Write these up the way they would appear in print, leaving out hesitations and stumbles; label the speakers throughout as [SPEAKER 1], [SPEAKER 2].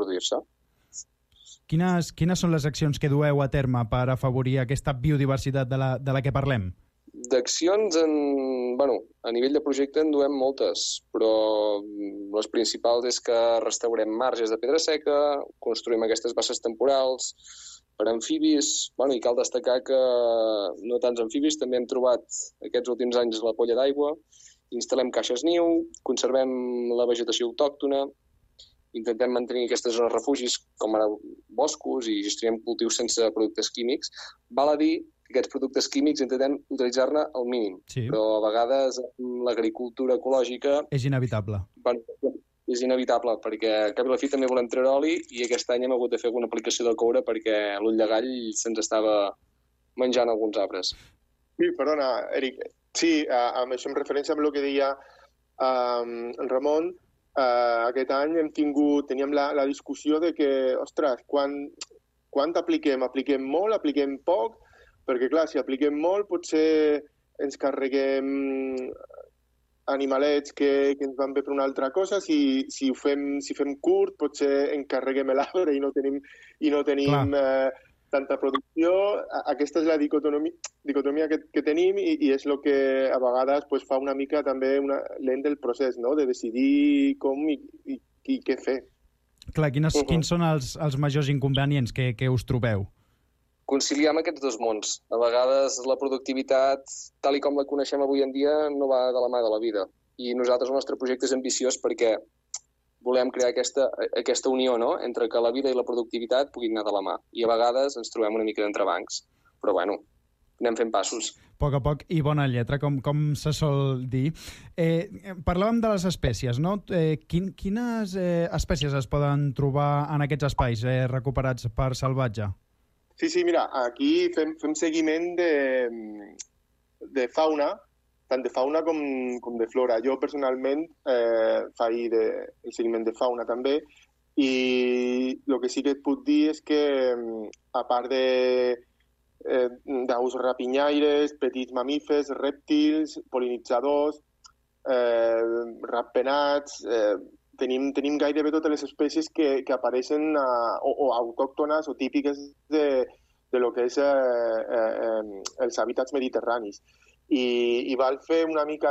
[SPEAKER 1] reproduir-se.
[SPEAKER 2] Quines són les accions que dueu a terme per afavorir aquesta biodiversitat de la que parlem?
[SPEAKER 1] D'accions, a nivell de projecte en duem moltes, però les principals és que restaurem marges de pedra seca, construïm aquestes basses temporals per amfibis, i cal destacar que no tants amfibis, també hem trobat aquests últims anys la polla d'aigua, instal·lem caixes niu, conservem la vegetació autòctona, intentem mantenir aquestes zones refugis com ara boscos i gestionem cultius sense productes químics. Val a dir que aquests productes químics intentem utilitzar-ne al mínim,
[SPEAKER 2] sí.
[SPEAKER 1] Però a vegades l'agricultura ecològica...
[SPEAKER 2] És inevitable.
[SPEAKER 1] És inevitable, perquè a cap i la fi també volem treure oli i aquest any hem hagut de fer alguna aplicació de coure perquè l'ull de gall se'ns estava menjant alguns arbres.
[SPEAKER 3] Sí, perdona, Eric. Sí, amb això en referència amb el que deia el Ramon, aquest any teníem la discussió de que, ostres, quan apliquem? Apliquem molt, apliquem poc? Perquè, clar, si apliquem molt, potser ens carreguem animalets que ens van bé per una altra cosa. Si fem curt, potser encarreguem l'arbre i no tenim tanta producció. Aquesta és la dicotomia que tenim i és el que a vegades fa una mica també lent del procés, no? De decidir com i què fer.
[SPEAKER 2] Clar, quins són els majors inconvenients que us trobeu?
[SPEAKER 1] Conciliar amb aquests dos mons. A vegades la productivitat, tal i com la coneixem avui en dia, no va de la mà de la vida. I nosaltres, el nostre projecte és ambiciós perquè volem crear aquesta unió, no?, entre que la vida i la productivitat puguin anar de la mà. I a vegades ens trobem una mica d'entrebancs. Però, anem fent passos.
[SPEAKER 2] A poc a poc i bona lletra, com se sol dir. Parlàvem de les espècies, no? Quines espècies es poden trobar en aquests espais recuperats per Salvatge?
[SPEAKER 3] Sí, mira, aquí fem seguiment de fauna, tant de fauna com de flora. Jo, personalment, faig el seguiment de fauna també, i el que sí que et puc dir és que, a part d'aus rapinyaires, petits mamífers, rèptils, pol·linitzadors, ratpenats... Tenim gairebé totes les espècies que apareixen o autòctones o típiques de lo que és els hàbitats mediterranis. I val fer una mica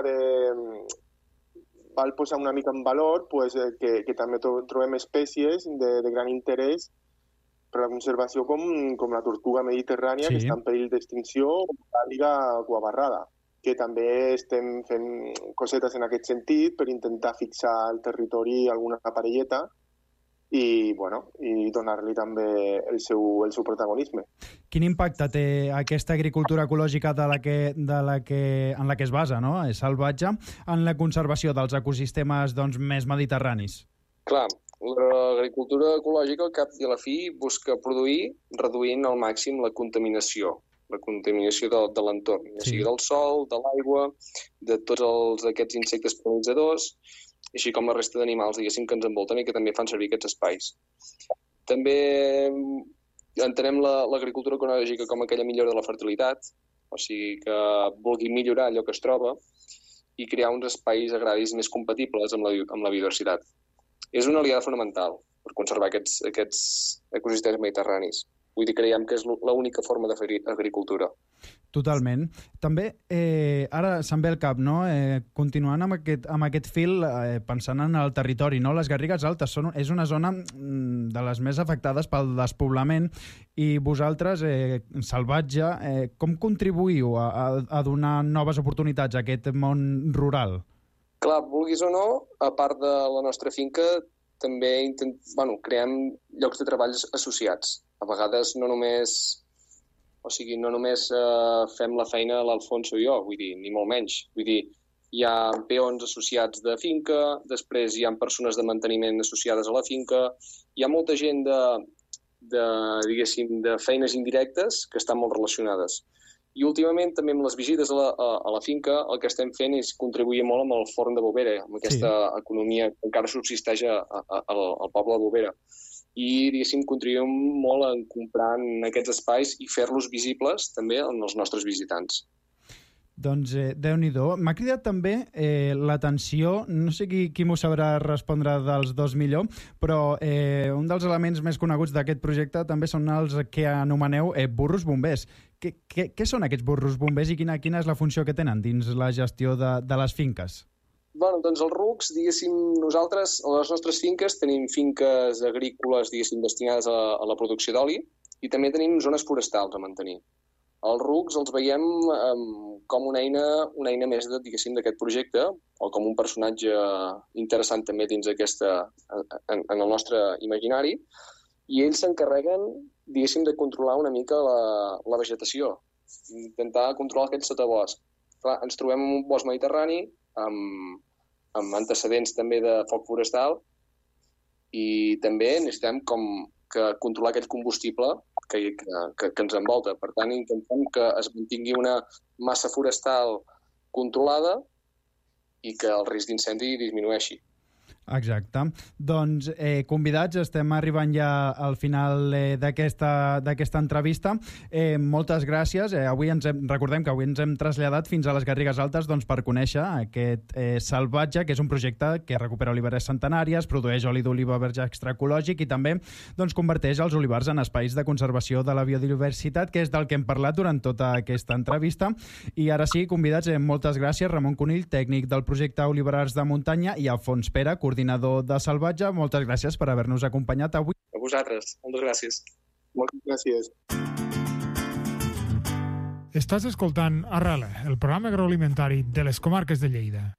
[SPEAKER 3] val posar una mica en valor que també trobem espècies de gran interès per la conservació com la tortuga mediterrània, que està en perill d'extinció, o l'àliga cuabarrada, que també estem fent cosetes en aquest sentit per intentar fixar al territori alguna parelleta i donar-li també el seu protagonisme.
[SPEAKER 2] Quin impacte té aquesta agricultura ecològica en la que es basa, no?, Salvatge, en la conservació dels ecosistemes més mediterranis?
[SPEAKER 1] Clar, l'agricultura ecològica al cap i a la fi busca produir reduint al màxim la contaminació de l'entorn, ja sigui del sol, de l'aigua, de tots aquests insectes pol·linitzadors, així com la resta d'animals, diguéssim, que ens envolten i que també fan servir aquests espais. També entenem l'agricultura ecològica com aquella millora de la fertilitat, o sigui que vulgui millorar allò que es troba i crear uns espais agraris més compatibles amb la biodiversitat. És una aliada fonamental per conservar aquests ecosistemes mediterranis. Vull dir, creiem que és l'única forma de fer agricultura.
[SPEAKER 2] Totalment. També, ara se'm ve al cap, no?, continuant amb aquest fil, pensant en el territori, no?, les Garrigues Altes és una zona de les més afectades pel despoblament i vosaltres, Salvatge, com contribuïu a donar noves oportunitats a aquest món rural?
[SPEAKER 1] Clar, vulguis o no, a part de la nostra finca, també creem llocs de treball associats. A vegades no només fem la feina a l'Alfonso i jo, vull dir, ni molt menys. Vull dir, hi ha peons associats de finca, després hi ha persones de manteniment associades a la finca, hi ha molta gent de feines indirectes que estan molt relacionades. I últimament també amb les visites a la finca el que estem fent és contribuir molt amb el forn de Bovera, amb aquesta economia que encara subsisteix al poble de Bovera. I, diguéssim, contribuïm molt en comprar en aquests espais i fer-los visibles també als nostres visitants.
[SPEAKER 2] Doncs Déu-n'hi-do. M'ha cridat també l'atenció, no sé qui m'ho sabrà respondre dels dos millor, però un dels elements més coneguts d'aquest projecte també són els que anomeneu burros bombers. Què són aquests burros bombers i quina és la funció que tenen dins la gestió de les finques?
[SPEAKER 1] Bueno, doncs els RUCs, diguéssim, nosaltres, a les nostres finques, tenim finques agrícoles, diguéssim, destinades a la producció d'oli i també tenim zones forestals a mantenir. Els RUCs els veiem com una eina més, diguéssim, d'aquest projecte, o com un personatge interessant també dins en el nostre imaginari, i ells s'encarreguen, diguéssim, de controlar una mica la vegetació, intentar controlar aquest sotabosc. Clar, ens trobem en un bosc mediterrani amb antecedents també de foc forestal i també necessitem controlar aquest combustible que ens envolta. Per tant, intentem que es mantingui una massa forestal controlada i que el risc d'incendi disminueixi.
[SPEAKER 2] Exacte. Doncs, convidats, estem arribant ja al final d'aquesta entrevista. Moltes gràcies. Recordem que avui ens hem traslladat fins a les Garrigues Altes per conèixer aquest Salvatge, que és un projecte que recupera oliveres centenàries, produeix oli d'oliva verge extraecològic i també converteix els olivars en espais de conservació de la biodiversitat, que és del que hem parlat durant tota aquesta entrevista. I ara sí, convidats, moltes gràcies. Ramon Conill, tècnic del projecte Oliverars de Muntanya, i Alfons Pera, coordinador de Salvatge. Moltes gràcies per haver-nos acompanyat avui.
[SPEAKER 1] A vosaltres. Moltes gràcies.
[SPEAKER 3] Moltes gràcies.
[SPEAKER 4] Estàs escoltant Arrela, el programa agroalimentari de les comarques de Lleida.